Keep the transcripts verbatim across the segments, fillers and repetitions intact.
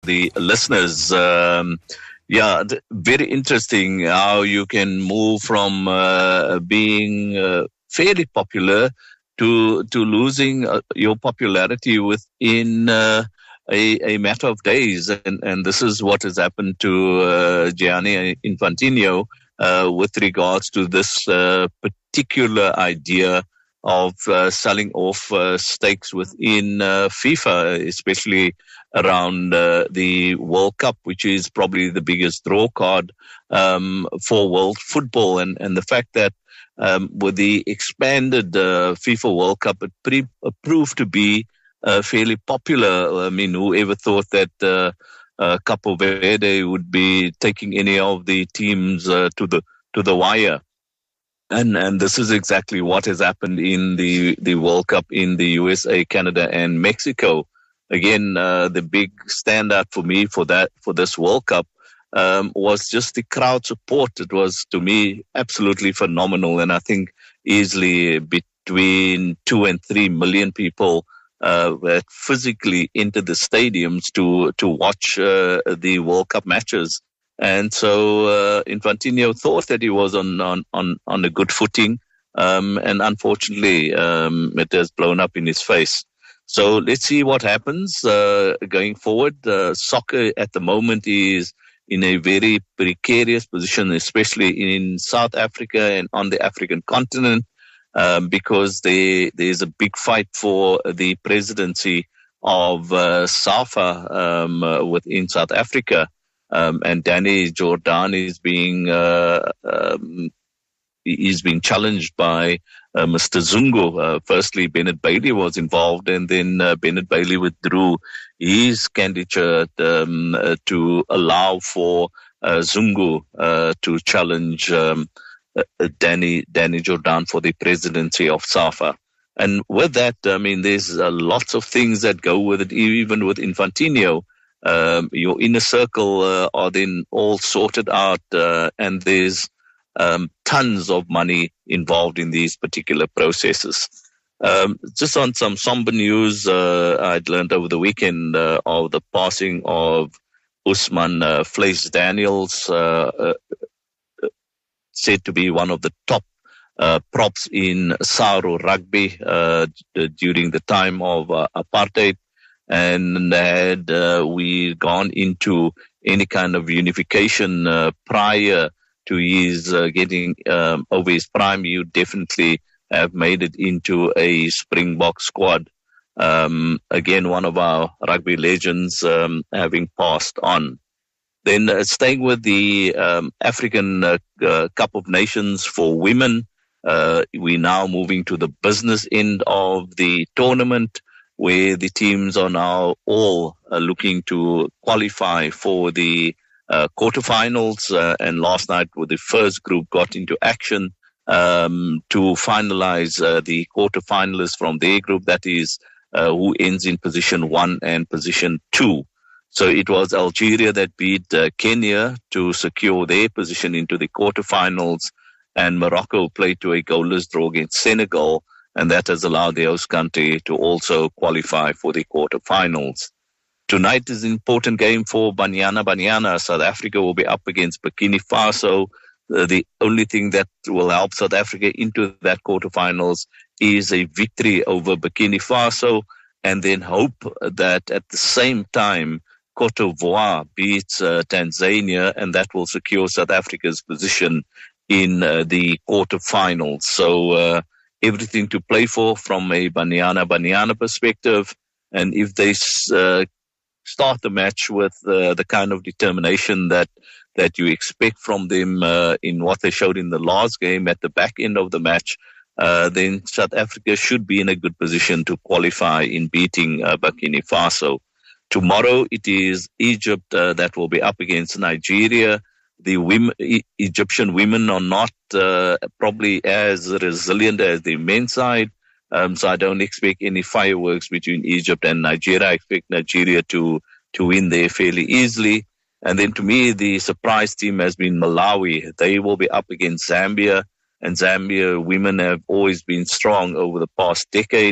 the listeners. Um, yeah, th- very interesting how you can move from uh, being uh, fairly popular to to losing uh, your popularity within uh, a, a matter of days, and and this is what has happened to uh, Gianni Infantino uh, with regards to this uh, particular idea of uh, selling off uh, stakes within uh, FIFA, especially around uh, the World Cup, which is probably the biggest draw card um, for world football, and and the fact that Um, with the expanded uh, FIFA World Cup, it pre- uh, proved to be uh, fairly popular. I mean, whoever thought that uh, uh, Capo Verde would be taking any of the teams uh, to the to the wire? And and this is exactly what has happened in the, the World Cup in the U S A, Canada, and Mexico. Again, uh, the big standout for me for that for this World Cup Um, was just the crowd support. It was, to me, absolutely phenomenal. And I think easily between two and three million people uh, were physically into the stadiums to to watch uh, the World Cup matches. And so uh, Infantino thought that he was on on on, on a good footing, um, and unfortunately, um, it has blown up in his face. So let's see what happens uh, going forward. Uh, soccer at the moment is in a very precarious position, especially in South Africa and on the African continent, um, because there there's a big fight for the presidency of uh, SAFA um, uh, within South Africa, um, and Danny Jordan is being uh, um, is being challenged by uh, Mister Zungu. Uh, firstly, Bennett Bailey was involved, and then uh, Bennett Bailey withdrew his candidature um, uh, to allow for uh, Zungu uh, to challenge um, uh, Danny Danny Jordan for the presidency of SAFA. And with that, I mean, there's uh, lots of things that go with it, even with Infantino. Um, your inner circle uh, are then all sorted out, uh, and there's Um, tons of money involved in these particular processes. Um, just on some somber news, uh, I'd learned over the weekend uh, of the passing of Usman uh, Fleiss Daniels, uh, uh, said to be one of the top uh, props in Saru rugby uh, d- during the time of uh, apartheid. And had uh, we gone into any kind of unification uh, prior to his uh, getting um, over his prime, you definitely have made it into a Springbok squad. Um, again, one of our rugby legends um, having passed on. Then uh, staying with the um, African uh, uh, Cup of Nations for women, uh, we're now moving to the business end of the tournament, where the teams are now all uh, looking to qualify for the Uh, quarterfinals, uh, and last night with the first group got into action um, to finalize uh, the quarterfinalists from their group, that is uh, who ends in position one and position two. So it was Algeria that beat uh, Kenya to secure their position into the quarterfinals, and Morocco played to a goalless draw against Senegal, and that has allowed the host country to also qualify for the quarterfinals. Tonight is an important game for Banyana Banyana. South Africa will be up against Burkina Faso. Uh, the only thing that will help South Africa into that quarterfinals is a victory over Burkina Faso, and then hope that at the same time Cote d'Ivoire beats uh, Tanzania, and that will secure South Africa's position in uh, the quarterfinals. So uh, everything to play for from a Banyana Banyana perspective, and if they uh, start the match with uh, the kind of determination that that you expect from them uh, in what they showed in the last game at the back end of the match, uh, then South Africa should be in a good position to qualify in beating uh, Burkina Faso. Tomorrow it is Egypt uh, that will be up against Nigeria. The women, e- Egyptian women are not uh, probably as resilient as the men's side. Um, so I don't expect any fireworks between Egypt and Nigeria. I expect Nigeria to, to win there fairly easily. And then to me, the surprise team has been Malawi. They will be up against Zambia, and Zambia women have always been strong over the past decade.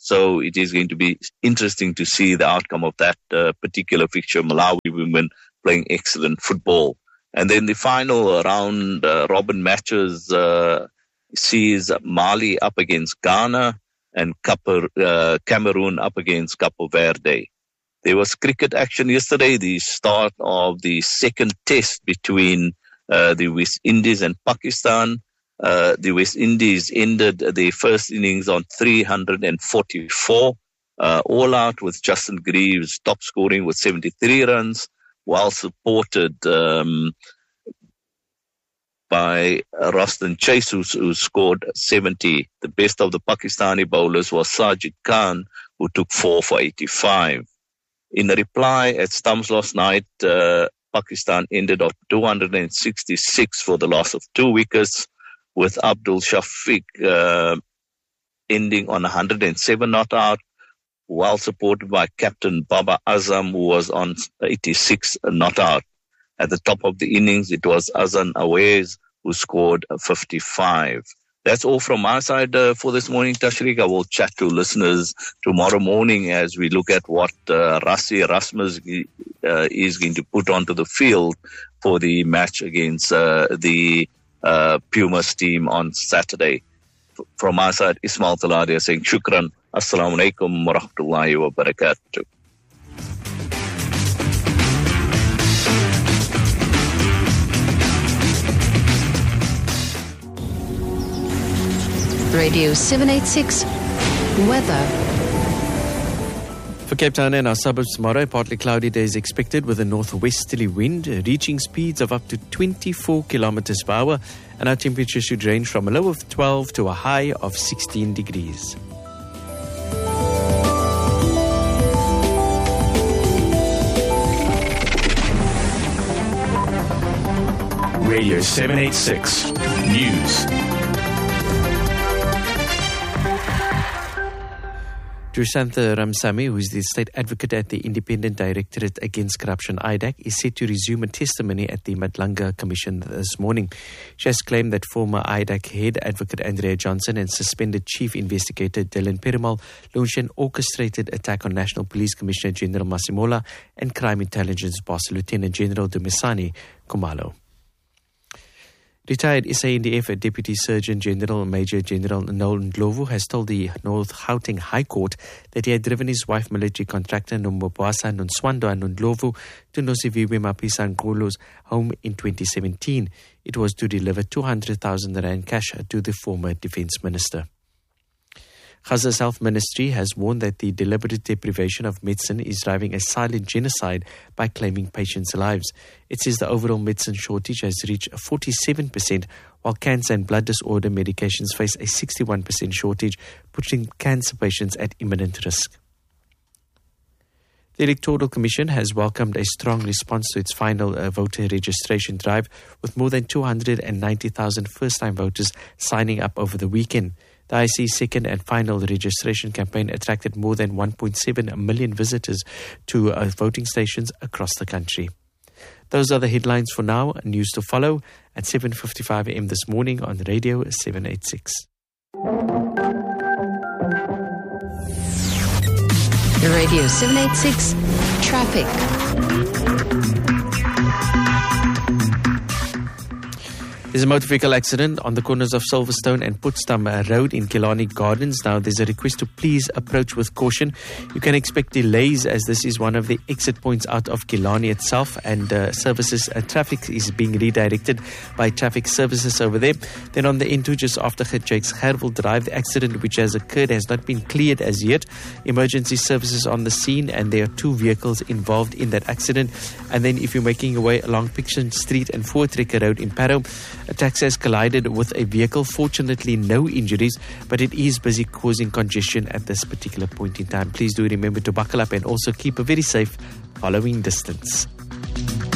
So it is going to be interesting to see the outcome of that uh, particular fixture. Malawi women playing excellent football. And then the final round uh, robin matches uh, sees Mali up against Ghana and Caper, uh, Cameroon up against Capo Verde. There was cricket action yesterday, the start of the second test between uh, the West Indies and Pakistan. Uh, the West Indies ended the first innings on three hundred forty-four, uh, all out, with Justin Greaves top scoring with seventy-three runs, well supported um, by Roston Chase, who, who scored seventy. The best of the Pakistani bowlers was Sajid Khan, who took four for eighty-five. In a reply at stumps last night, uh, Pakistan ended up two hundred sixty-six for the loss of two wickets, with Abdul Shafiq uh, ending on one hundred seven not out, well supported by captain Baba Azam, who was on eighty-six not out. At the top of the innings, it was Azan Awais who scored fifty-five. That's all from my side uh, for this morning, Tashriq. I will chat to listeners tomorrow morning as we look at what uh, Rassie Erasmus uh, is going to put onto the field for the match against uh, the uh, Pumas team on Saturday. F- from my side, Ismail Taladia saying shukran. Assalamu alaikum wa rahmatullahi wa barakatuh. Radio seven eighty-six weather. For Cape Town and our suburbs tomorrow, partly cloudy days expected with a northwesterly wind reaching speeds of up to twenty-four kilometers per hour, and our temperature should range from a low of twelve to a high of sixteen degrees. Radio seven eighty-six News. Drusantha Ramsamy, who is the state advocate at the Independent Directorate Against Corruption, I D A C, is set to resume a testimony at the Madlanga Commission this morning. She has claimed that former I D A C head advocate Andrea Johnson and suspended chief investigator Dylan Perumal launched an orchestrated attack on National Police Commissioner General Masimola and Crime Intelligence boss Lieutenant General Dumisani Kumalo. Retired S A N D F Deputy Surgeon General Major General Noel Ndlovu has told the North Gauteng High Court that he had driven his wife, military contractor Nombopwasa Nonswando Ndlovu, to Nosiviwe Mapisa Nkulu's home in twenty seventeen. It was to deliver two hundred thousand rand cash to the former Defence Minister. Gaza's Health Ministry has warned that the deliberate deprivation of medicine is driving a silent genocide by claiming patients' lives. It says the overall medicine shortage has reached forty-seven percent, while cancer and blood disorder medications face a sixty-one percent shortage, putting cancer patients at imminent risk. The Electoral Commission has welcomed a strong response to its final uh, voter registration drive, with more than two hundred ninety thousand first-time voters signing up over the weekend. The I C's second and final registration campaign attracted more than one point seven million visitors to uh, voting stations across the country. Those are the headlines for now. News to follow at seven fifty-five a.m. this morning on Radio seven eighty-six. Radio seven eighty-six traffic. There's a motor vehicle accident on the corners of Silverstone and Potsdam Road in Killarney Gardens. Now, there's a request to please approach with caution. You can expect delays as this is one of the exit points out of Killarney itself, and uh, services, uh, traffic is being redirected by traffic services over there. Then on the N two, just after Jakes Hervel Drive, the accident which has occurred has not been cleared as yet. Emergency services on the scene, and there are two vehicles involved in that accident. And then if you're making your way along Picton Street and Voortrekker Road in Parow, a taxi has collided with a vehicle. Fortunately, no injuries, but it is busy causing congestion at this particular point in time. Please do remember to buckle up and also keep a very safe following distance.